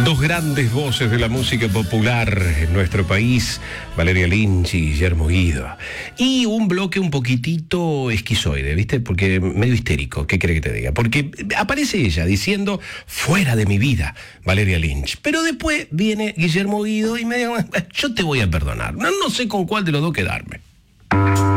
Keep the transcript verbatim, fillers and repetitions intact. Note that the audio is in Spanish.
Dos grandes voces de la música popular en nuestro país, Valeria Lynch y Guillermo Guido. Y un bloque un poquitito esquizoide, ¿viste? Porque medio histérico, ¿qué cree que te diga? Porque aparece ella diciendo, fuera de mi vida, Valeria Lynch. Pero después viene Guillermo Guido y me dice, yo te voy a perdonar. No, no sé con cuál de los dos quedarme.